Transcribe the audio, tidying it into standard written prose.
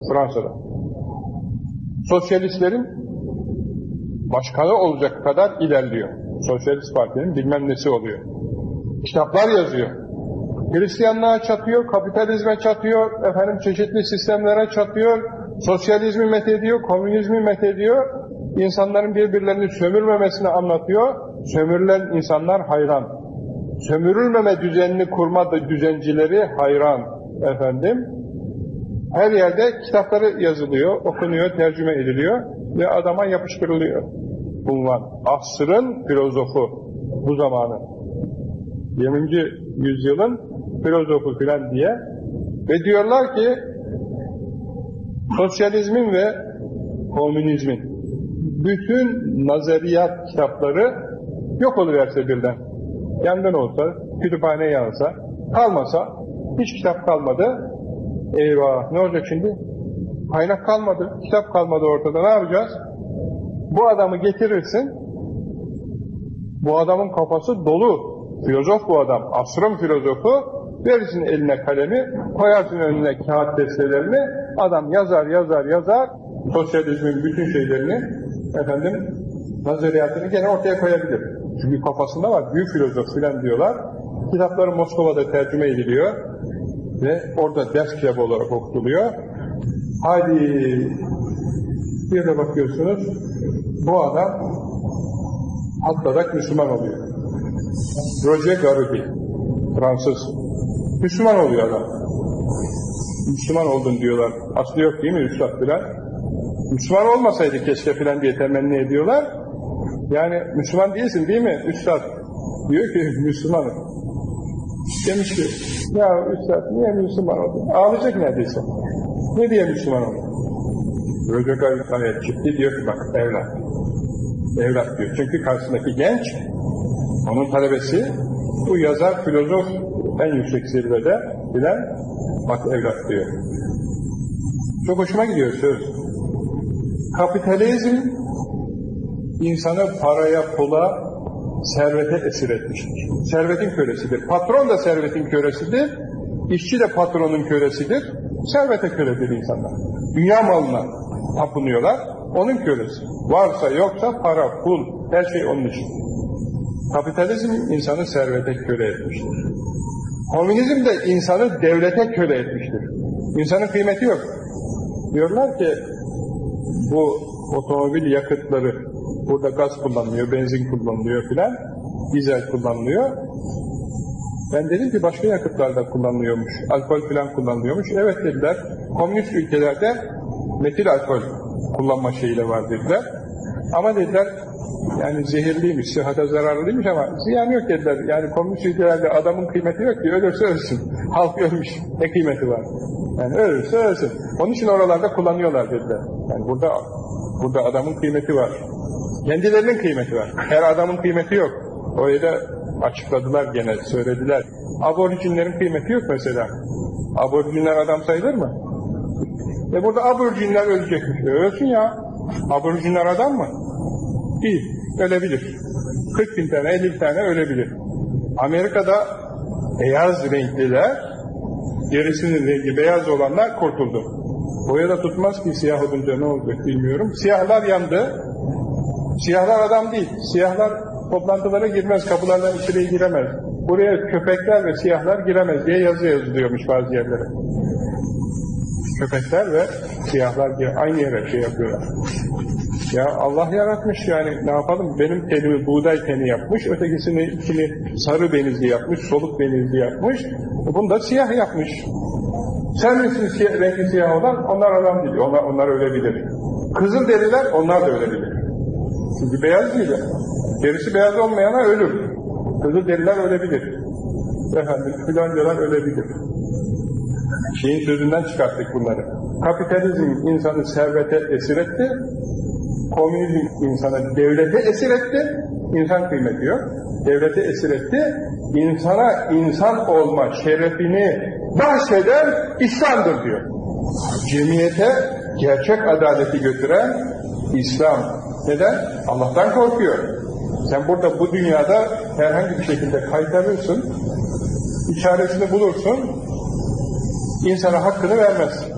Fransa'da. Sosyalistlerin başkanı olacak kadar ilerliyor. Sosyalist Parti'nin bilmem nesi oluyor. Kitaplar yazıyor. Hristiyanlığa çatıyor, kapitalizme çatıyor, efendim çeşitli sistemlere çatıyor, sosyalizmi methediyor, komünizmi methediyor, insanların birbirlerini sömürmemesini anlatıyor. Sömürülen insanlar hayran. Sömürülmeme düzenini kurma düzencileri hayran efendim. Her yerde kitapları yazılıyor, okunuyor, tercüme ediliyor ve adama yapıştırılıyor. Bunlar asrın filozofu bu zamanı. 20. yüzyılın filozofu filan diye ve diyorlar ki sosyalizmin ve komünizmin bütün nazariyat kitapları yok oluverse birden. Yangın olsa, kütüphane yansa, kalmasa, hiç kitap kalmadı. Eyvah, ne olacak şimdi? Kaynak kalmadı, kitap kalmadı ortada, ne yapacağız? Bu adamı getirirsin, bu adamın kafası dolu, filozof bu adam, asrın filozofu, verirsin eline kalemi, koyarsın önüne kağıt destelerini, adam yazar, sosyalizmin bütün şeylerini, efendim, nazariyatını gene ortaya koyabilir. Çünkü kafasında var, büyük filozof filan diyorlar. Kitapları Moskova'da tercüme ediliyor ve orada ders kitabı olarak okutuluyor. Hadi bir de bakıyorsunuz, bu adam atlarak Müslüman oluyor. Roger Garaudy, Fransız. Müslüman oluyor adam. Müslüman oldun diyorlar. Aslı yok değil mi üstad filan? Müslüman olmasaydı keşke filan diye temenni ediyorlar. Yani Müslüman değilsin değil mi üstad? Diyor ki Müslümanım. Demiş ki ya üstad niye Müslüman oldun? Ağlayacak neredeyse. Ne diye Müslüman oldun? Roger Garaudy çıktı diyor ki bak evlat diyor. Çünkü karşısındaki genç, onun talebesi, bu yazar, filozof en yüksek zirvede bilen, bak evlat diyor. Çok hoşuma gidiyor söz. Kapitalizm insanı paraya, pula, servete esir etmiştir. Servetin kölesidir. Patron da servetin kölesidir, işçi de patronun kölesidir, servete köledir insanlar. Dünya malına tapınıyorlar, onun kölesi. Varsa yoksa para, pul, her şey onun için. Kapitalizm insanı servete köle etmiştir. Komünizm de insanı devlete köle etmiştir. İnsanın kıymeti yok. Diyorlar ki bu otomobil yakıtları, burada gaz kullanılıyor, benzin kullanılıyor filan, dizel kullanılıyor. Ben dedim ki başka yakıtlarda kullanılıyormuş, alkol filan kullanılıyormuş. Evet dediler, komünist ülkelerde metil alkol kullanma şeyiyle var dediler. Ama dediler, yani zehirliymiş, sıhhate zararlıymış ama ziyan yok dediler. Yani komünist ülkelerde adamın kıymeti yok ki, ölürse ölsün. Halk ölmüş, ne kıymeti var? Yani ölürse ölsün. Onun için oralarda kullanıyorlar dediler. Yani burada adamın kıymeti var. Kendilerinin kıymeti var. Her adamın kıymeti yok. Orayı da açıkladılar gene, söylediler. Aborjinlerin kıymeti yok mesela. Aborjinler adam sayılır mı? Burada aborjinler ölecekmiş. Ölsün ya. Aborjinler adam mı? Değil. Ölebilir. 40 bin tane, 50 tane ölebilir. Amerika'da beyaz renkliler, derisinin rengi beyaz olanlar kurtuldu. Boya da tutmaz ki siyah olunca ne olacak bilmiyorum. Siyahlar yandı. Siyahlar adam değil. Siyahlar toplantılara girmez, kapılardan içeriye giremez. Buraya köpekler ve siyahlar giremez diye yazı yazılıyormuş bazı yerlere. Köpekler ve siyahlar aynı yere şey yapıyorlar. Ya Allah yaratmış yani ne yapalım? Benim tenimi buğday teni yapmış, ötekisini sarı benizli yapmış, soluk benizli yapmış. Bunu da siyah yapmış. Sen misin rengi siyah olan? Onlar adam değil. Onlar ölebilir. Kızıl deriler, onlar da ölebilir. Çünkü beyaz değil. Derisi beyaz olmayana ölür. Kızıl deriler ölebilir. Efendim, filancalar ölebilir. Şeyin sözünden çıkarttık bunları. Kapitalizm insanı servete esir etti. Komünizm insanı devlete esir etti. İnsan kıymeti yok. Devlete esir etti. İnsana insan olma şerefini bahşeden İslam'dır diyor. Cemiyete gerçek adaleti götüren İslam. Neden? Allah'tan korkuyor. Sen burada bu dünyada herhangi bir şekilde kaytarırsın, bir çaresini bulursun, insana hakkını vermez.